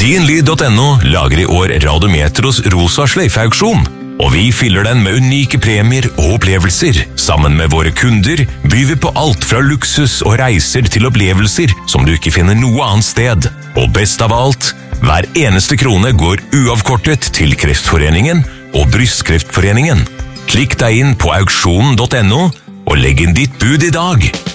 Dinlyd.no lager i år Radiometros rosa sløyfeauksjon, og vi fyller den med unike premier og opplevelser. Sammen med våre kunder byr vi på alt fra luksus og reiser til opplevelser som du ikke finner noe annet sted. Og best av alt, hver eneste krone går uavkortet til Kreftforeningen og Brystkreftforeningen. Klikk deg inn på auksjonen.no og legg inn ditt bud i dag.